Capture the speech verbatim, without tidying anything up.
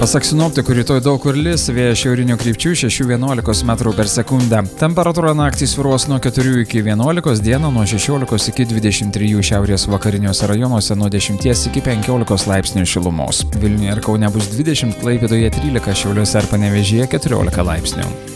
Pasak sinoptikų, rytoj daug kur lis, vėjas šiaurinių krypčių šeši vienuolika metrų per sekundę. Temperatūra naktį svyruos nuo keturių iki vienuolikos, dieną nuo šešiolikos iki dvidešimt trijų, šiaurės vakariniuose rajonuose nuo dešimties iki penkiolikos laipsnių šilumos. Vilniuje ir Kaune bus dvidešimt, Klaipėdoje trylika, Šiauliuose ir Panevėžyje keturiolika laipsnių.